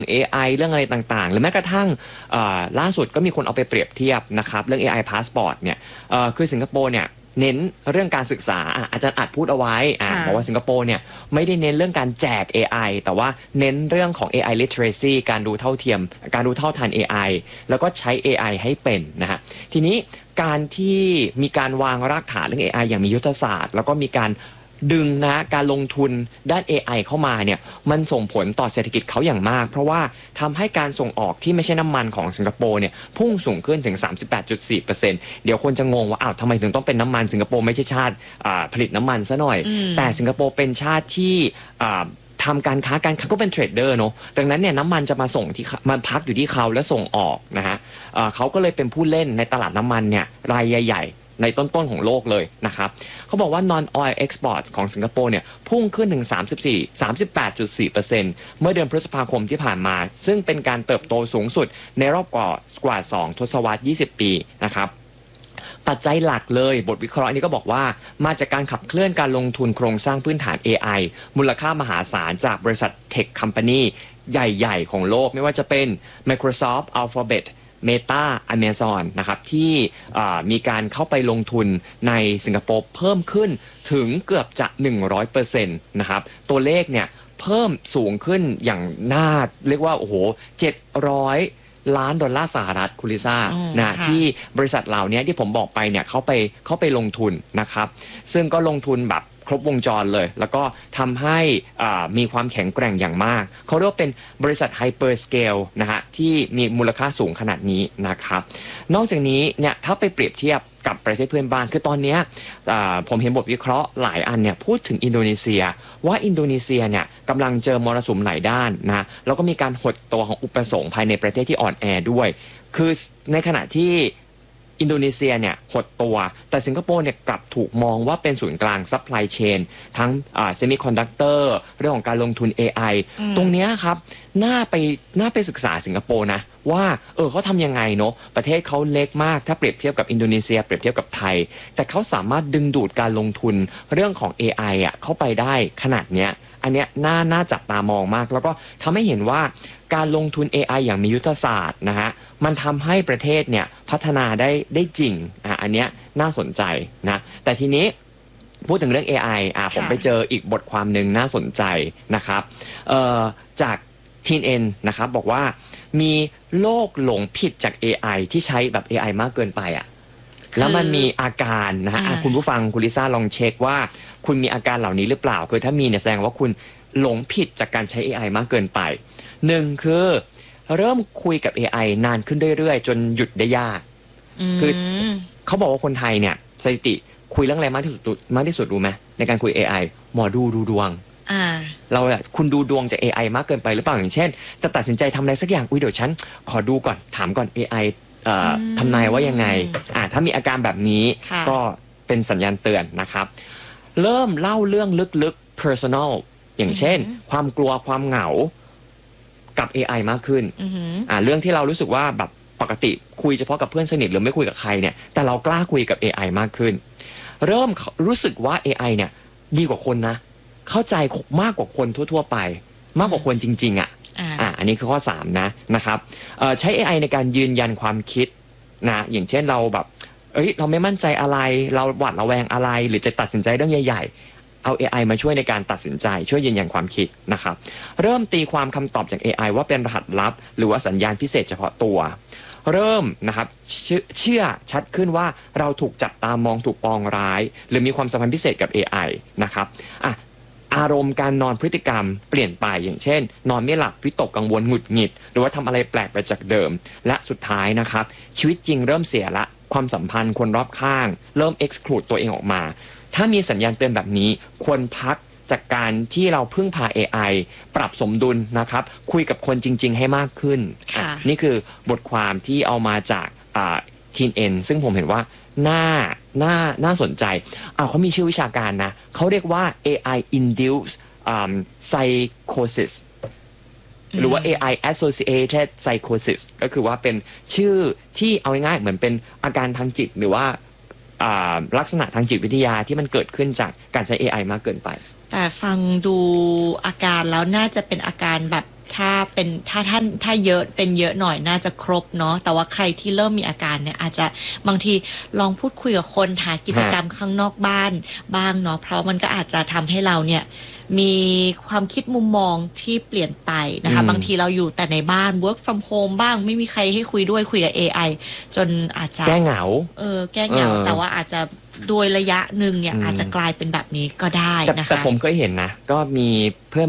AI เรื่องอะไรต่างๆหรือแม้กระทั่งล่าสุดก็มีคนเอาไปเปรียบเทียบนะครับเรื่อง AI Passport เนี่ยคือสิงคโปร์เนี่ยเน้นเรื่องการศึกษาอาจารย์อัดพูดเอาไว้บอกว่าสิงคโปร์เนี่ยไม่ได้เน้นเรื่องการแจก AI แต่ว่าเน้นเรื่องของ AI literacy การดูเท่าเทียมการดูเท่าทัน AI แล้วก็ใช้ AI ให้เป็นนะฮะทีนี้การที่มีการวางรากฐานเรื่อง AI อย่างมียุทธศาสตร์แล้วก็มีการดึงนะการลงทุนด้าน AI เข้ามาเนี่ยมันส่งผลต่อเศรษฐกิจเขาอย่างมากเพราะว่าทำให้การส่งออกที่ไม่ใช่น้ำมันของสิงคโปร์เนี่ยพุ่งสูงขึ้นถึง 38.4% เดี๋ยวคนจะงงว่าอ้าวทำไมถึงต้องเป็นน้ำมันสิงคโปร์ไม่ใช่ชาติผลิตน้ำมันซะหน่อยแต่สิงคโปร์เป็นชาติที่ทำการค้าก็เป็นเทรดเดอร์เนาะดังนั้นเนี่ยน้ำมันจะมาส่งที่มันพักอยู่ที่เขาและส่งออกนะฮะเขาก็เลยเป็นผู้เล่นในตลาดน้ำมันเนี่ยรายใหญ่ในต้นๆของโลกเลยนะครับเขาบอกว่า non oil exports ของสิงคโปร์เนี่ยพุ่งขึ้นถึง 38.4% เมื่อเดือนพฤษภาคมที่ผ่านมา ซึ่งเป็นการเติบโตสูงสุดในรอบกว่า2ทศวรรษ20 ปีนะครับปัจจัยหลักเลยบทวิเคราะห์นี้ก็บอกว่ามาจากการขับเคลื่อนการลงทุนโครงสร้างพื้นฐาน AI มูลค่ามหาศาลจากบริษัทเทคคอมพานีใหญ่ๆของโลกไม่ว่าจะเป็น Microsoft Alphabet Meta Amazon นะครับที่มีการเข้าไปลงทุนในสิงคโปร์เพิ่มขึ้นถึงเกือบจะ 100% นะครับตัวเลขเนี่ยเพิ่มสูงขึ้นอย่างน่าเรียกว่าโอ้โห700 ล้านดอลลาร์สหรัฐคุณลิซ่านะที่บริษัทเหล่านี้ที่ผมบอกไปเนี่ยเขาไปลงทุนนะครับซึ่งก็ลงทุนแบบครบวงจรเลยแล้วก็ทำให้มีความแข็งแกร่งอย่างมากเขาเรียกว่าเป็นบริษัทไฮเปอร์สเกลนะฮะที่มีมูลค่าสูงขนาดนี้นะครับนอกจากนี้เนี่ยถ้าไปเปรียบเทียบกับประเทศเพื่อนบ้านคือตอนนี้ผมเห็นบทวิเคราะห์หลายอันเนี่ยพูดถึงอินโดนีเซียว่าอินโดนีเซียเนี่ยกำลังเจอมรสุมหลายด้านนะแล้วก็มีการหดตัวของอุปสงค์ภายในประเทศที่อ่อนแอด้วยคือในขณะที่อินโดนีเซียเนี่ยหดตัวแต่สิงคโปร์เนี่ยกลับถูกมองว่าเป็นศูนย์กลางซัพพลายเชนทั้งเซมิคอนดักเตอร์เรื่องของการลงทุน AI ตรงนี้ครับน่าไปศึกษาสิงคโปร์นะว่าเขาทำยังไงเนาะประเทศเขาเล็กมากถ้าเปรียบเทียบกับอินโดนีเซียเปรียบเทียบกับไทยแต่เขาสามารถดึงดูดการลงทุนเรื่องของ AI เข้าไปได้ขนาดเนี้ยอันเนี้ยน่าจับตามองมากแล้วก็ทำให้เห็นว่าการลงทุน AI อย่างมียุทธศาสตร์นะฮะมันทำให้ประเทศเนี่ยพัฒนาได้จริงอันเนี้ยน่าสนใจนะแต่ทีนี้พูดถึงเรื่อง AI ผมไปเจออีกบทความหนึ่งน่าสนใจนะครับจากTNN นะครับบอกว่ามีโรคหลงผิดจาก AI ที่ใช้แบบ AI มากเกินไปแล้วมันมีอาการนะฮะคุณผู้ฟังคุณลิซ่าลองเช็คว่าคุณมีอาการเหล่านี้หรือเปล่าคือถ้ามีเนี่ยแสดงว่าคุณหลงผิดจากการใช้ AI มากเกินไปหนึ่งคือเริ่มคุยกับ AI นานขึ้นเรื่อยๆจนหยุดได้ยากคือเขาบอกว่าคนไทยเนี่ยสถิติคุยเรื่องอะไรมากที่สุดรู้ไหมในการคุย AI หมอดูดวงเราคุณดูดวงจาก AI มากเกินไปหรือเปล่าอย่างเช่นจะตัดสินใจทำอะไรสักอย่างเดี๋ยวฉันขอดูก่อนถามก่อน AIทำนายว่ายังไงถ้ามีอาการแบบนี้ก็เป็นสัญญาณเตือนนะครับเริ่มเล่าเรื่องลึกๆ personal อย่างเช่นความกลัวความเหงากับ AI มากขึ้นเรื่องที่เรารู้สึกว่าแบบปกติคุยเฉพาะกับเพื่อนสนิทหรือไม่คุยกับใครเนี่ยแต่เรากล้าคุยกับ AI มากขึ้นเริ่มรู้สึกว่า AI เนี่ยดีกว่าคนนะเข้าใจมากกว่าคนทั่วๆไปมากกว่าคนจริงๆอันนี้คือข้อ3นะครับใช้ AI ในการยืนยันความคิดนะอย่างเช่นเราแบบเราไม่มั่นใจอะไรเราหวาดระแวงอะไรหรือจะตัดสินใจเรื่องใหญ่ๆเอา AI มาช่วยในการตัดสินใจช่วยยืนยันความคิดนะครับเริ่มตีความคำตอบจาก AI ว่าเป็นรหัสลับหรือว่าสัญญาณพิเศษเฉพาะตัวเริ่มนะครับเชื่อชัดขึ้นว่าเราถูกจับตามองถูกปองร้ายหรือมีความสัมพันธ์พิเศษกับ AI นะครับอารมณ์การนอนพฤติกรรมเปลี่ยนไปอย่างเช่นนอนไม่หลับวิตกกังวลหงุดหงิดหรือว่าทำอะไรแปลกไปจากเดิมและสุดท้ายนะครับชีวิตจริงเริ่มเสียละความสัมพันธ์คนรอบข้างเริ่ม exclude ตัวเองออกมาถ้ามีสัญญาณเตือนแบบนี้ควรพักจากการที่เราพึ่งพา AI ปรับสมดุลนะครับคุยกับคนจริงๆให้มากขึ้นนี่คือบทความที่เอามาจากTNN ซึ่งผมเห็นว่าน่าสนใจเขามีชื่อวิชาการนะเขาเรียกว่า AI induced psychosis หรือว่า AI associated psychosis ก็คือว่าเป็นชื่อที่เอาง่ายๆเหมือนเป็นอาการทางจิตหรือว่าลักษณะทางจิตวิทยาที่มันเกิดขึ้นจากการใช้ AI มากเกินไปแต่ฟังดูอาการแล้วน่าจะเป็นอาการแบบถ้าเยอะเป็นเยอะหน่อยน่าจะครบเนาะแต่ว่าใครที่เริ่มมีอาการเนี่ยอาจจะบางทีลองพูดคุยกับคนหากิจกรรมข้างนอกบ้านบ้างเนาะเพราะมันก็อาจจะทำให้เราเนี่ยมีความคิดมุมมองที่เปลี่ยนไปนะคะบางทีเราอยู่แต่ในบ้าน work from home บ้างไม่มีใครให้คุยด้วยคุยกับ AI จนอาจจะแก้เหงาแก้เหงาแต่ว่าอาจจะโดยระยะหนึ่งเนี่ยอาจจะกลายเป็นแบบนี้ก็ได้นะคะแต่ผมเคยเห็นนะก็มีเพื่อน